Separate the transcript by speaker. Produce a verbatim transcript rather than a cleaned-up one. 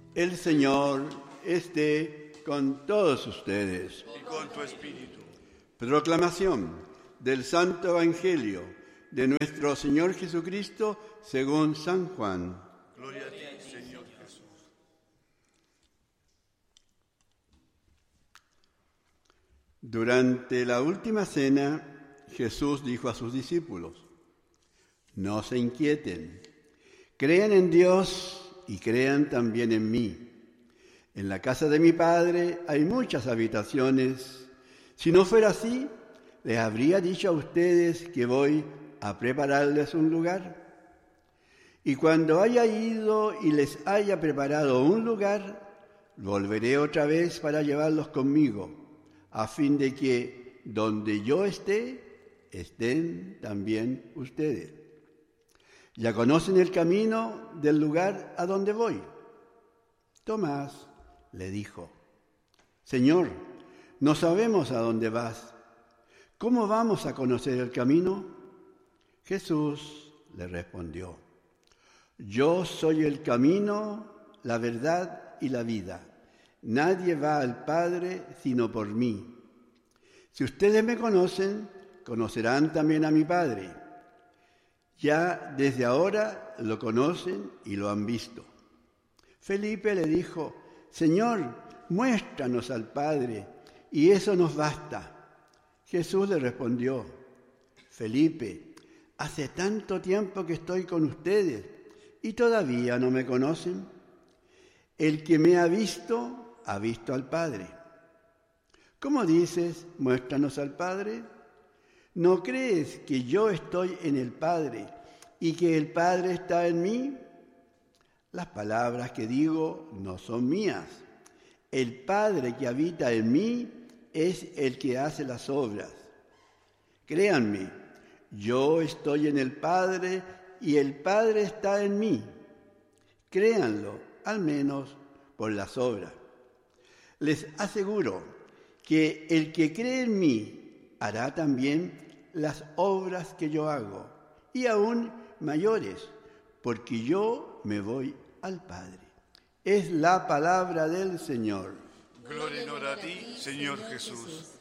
Speaker 1: El Señor esté con todos ustedes.
Speaker 2: Y con tu espíritu.
Speaker 1: Proclamación del Santo Evangelio de nuestro Señor Jesucristo según San Juan.
Speaker 2: Gloria a ti, Señor Jesús.
Speaker 1: Durante la última cena, Jesús dijo a sus discípulos: no se inquieten, crean en Dios y crean también en mí. En la casa de mi Padre hay muchas habitaciones. Si no fuera así, les habría dicho a ustedes que voy a prepararles un lugar. Y cuando haya ido y les haya preparado un lugar, volveré otra vez para llevarlos conmigo, a fin de que donde yo esté, estén también ustedes. Ya conocen el camino del lugar a donde voy. Tomás le dijo: Señor, no sabemos a dónde vas. ¿Cómo vamos a conocer el camino? Jesús le respondió: Yo soy el camino, la verdad y la vida. Nadie va al Padre sino por mí. Si ustedes me conocen, conocerán también a mi Padre. Ya desde ahora lo conocen y lo han visto. Felipe le dijo: Señor, muéstranos al Padre, y eso nos basta. Jesús le respondió: Felipe, hace tanto tiempo que estoy con ustedes, y todavía no me conocen. El que me ha visto, ha visto al Padre. ¿Cómo dices, muéstranos al Padre? ¿No crees que yo estoy en el Padre y que el Padre está en mí? Las palabras que digo no son mías. El Padre que habita en mí es el que hace las obras. Créanme, yo estoy en el Padre y el Padre está en mí. Créanlo, al menos por las obras. Les aseguro que el que cree en mí hará también las obras que yo hago, y aún mayores, porque yo me voy al Padre. Es la palabra del Señor.
Speaker 2: Gloria en honor a ti, Señor Jesús.